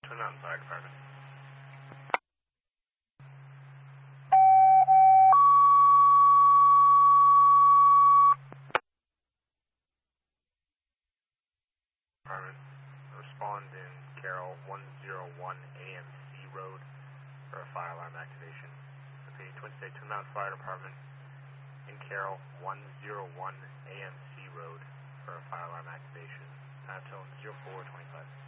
Twin Mountain Fire Department. Department. Respond in Carroll 101 AMC Road for a fire alarm activation. Repeating, Twin State Twin Mountain Fire Department in Carroll 101 AMC Road for a fire alarm activation. Time zone 0425.